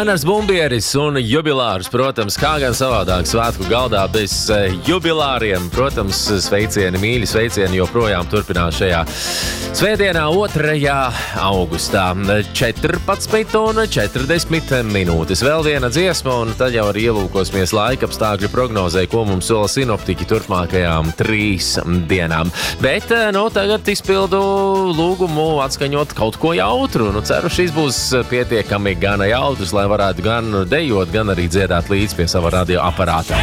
Ainars Bumbieris un jubilārs, protams, kā gan savādāk svētku galdā bez jubilāriem. Protams, sveicieni, mīļi sveicieni joprojām turpinās šajā svētdienā 2. augustā. 14:40 minūtes. Vēl viena dziesma, un tad jau arī ielūkosimies laikapstākļu prognozē, ko mums sola sinoptiķi turpmākajām 3 dienām. Bet, tagad izpildu lūgumu atskaņot kaut ko jautru. Ceru, šis būs pietiekami gana jautrs, lai varētu gan dejot, gan arī dziedāt līdz pie sava radioaparāta.